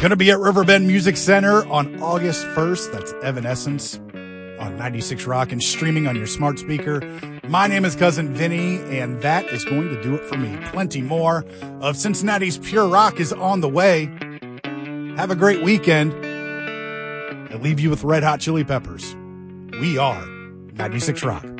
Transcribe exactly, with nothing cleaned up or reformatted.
Going to be at Riverbend Music Center on August first. That's Evanescence on ninety-six Rock and streaming on your smart speaker. My name is Cousin Vinny, and that is going to do it for me. Plenty more of Cincinnati's Pure Rock is on the way. Have a great weekend. I leave you with Red Hot Chili Peppers. We are ninety-six Rock.